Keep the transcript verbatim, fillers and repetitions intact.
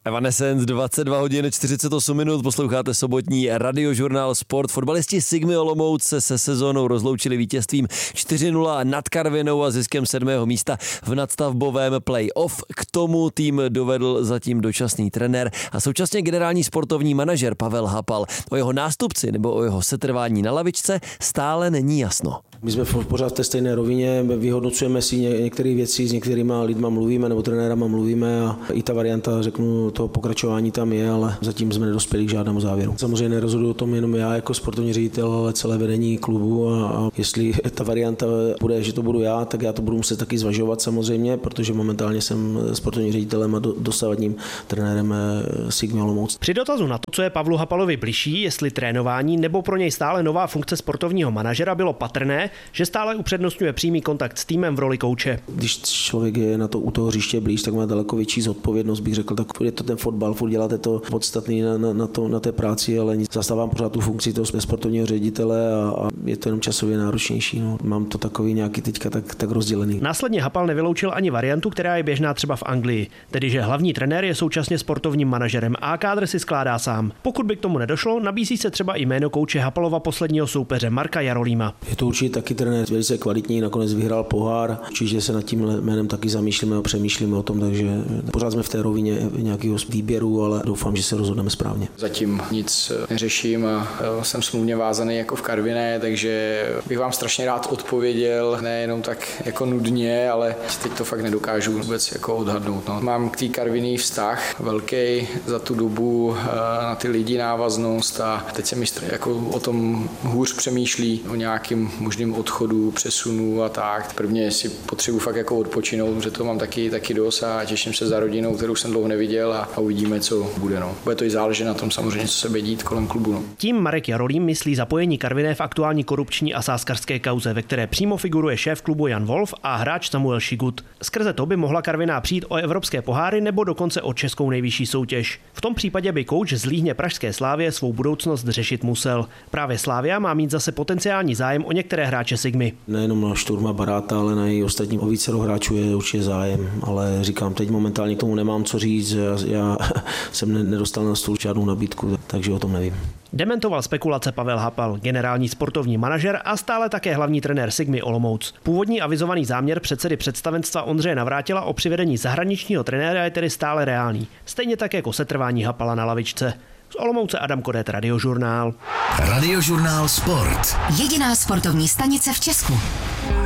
Evanescence, dvacet dva hodin čtyřicet osm minut, posloucháte sobotní radiožurnál Sport. Fotbalisti Sigmy Olomouc se se sezónou rozloučili vítězstvím čtyři nula nad Karvinou a ziskem sedmého místa v nadstavbovém play-off. K tomu tým dovedl zatím dočasný trenér a současně generální sportovní manažer Pavel Hapal. O jeho nástupci nebo o jeho setrvání na lavičce stále není jasno. My jsme pořád v té stejné rovině, vyhodnocujeme si některé věci, s některýma lidma mluvíme nebo trenérama mluvíme a i ta varianta, řeknu, toho pokračování tam je, ale zatím jsme nedospěli k žádnému závěru. Samozřejmě nerozhoduji o tom jenom já jako sportovní ředitel, ale celé vedení klubu a, a jestli ta varianta bude, že to budu já, tak já to budu muset taky zvažovat samozřejmě, protože momentálně jsem sportovním ředitelem a do, dosavadním trenérem Sigmy Olomouc. Při dotazu na to, co je Pavlu Hapalovi bližší, jestli trénování nebo pro něj stále nová funkce sportovního manažera, bylo patrné, že stále upřednostňuje přímý kontakt s týmem v roli kouče. Když člověk je na to u toho hřiště blíž, tak má daleko větší zodpovědnost, bych řekl, tak je to ten fotbal, furt děláte to podstatný na, na, na, to, na té práci, ale zastávám pořád tu funkci toho sportovního ředitele a, a je to jenom časově náročnější. No. Mám to takový nějaký teďka tak, tak rozdělený. Následně Hapal nevyloučil ani variantu, která je běžná třeba v Anglii, tedy že hlavní trenér je současně sportovním manažerem a kádr si skládá sám. Pokud by k tomu nedošlo, nabízí se třeba i jméno kouče Hapalova posledního soupeře Marka Jarolíma. Je to určitě taky trenér velice kvalitní, nakonec vyhrál pohár, čiže se nad tím jménem taky zamýšlíme a přemýšlíme o tom, takže pořád jsme v té rovině nějakého výběru, ale doufám, že se rozhodneme správně. Zatím nic neřeším a jsem smluvně vázaný jako v Karviné, takže bych vám strašně rád odpověděl, nejenom tak jako nudně, ale teď to fakt nedokážu vůbec jako odhadnout. No. Mám k té Karviný vztah velký za tu dobu, na ty lidi návaznost a teď se mi jako o tom hůř přemýšlí, o nějakým možným odchodu, přesunu a tak. Prvně si potřebuji fakt jako odpočinout, protože to mám taky, taky dost a těším se za rodinou, kterou jsem dlouho neviděl a, a uvidíme, co bude. No. Bude to i záležet na tom samozřejmě, co se bude dít kolem klubu. No. Tím Marek Jarolím myslí zapojení Karviné v aktuální korupční a sázkarské kauze, ve které přímo figuruje šéf klubu Jan Wolf a hráč Samuel Šigut. Skrze to by mohla Karviná přijít o evropské poháry nebo dokonce o českou nejvyšší soutěž. V tom případě by kouč z Líhně pražské Slávie svou budoucnost řešit musel. Právě Slávia má mít zase potenciální zájem o některé hráče Sigmy. Nejenom na Šturma Baráta, ale na i ostatní o více hráčů je určitě zájem, ale říkám, teď momentálně k tomu nemám co říct, já, já jsem nedostal na stůl žádnou nabídku, takže o tom nevím. Dementoval spekulace Pavel Hapal, generální sportovní manažer a stále také hlavní trenér Sigmy Olomouc. Původní avizovaný záměr předsedy představenstva Ondřeje Navrátila o přivedení zahraničního trenéra je tedy stále reálný, stejně tak jako setrvání Hapala na lavičce. Z Olomouce Adam Kodet, Radiožurnál. Radiožurnál Sport. Jediná sportovní stanice v Česku.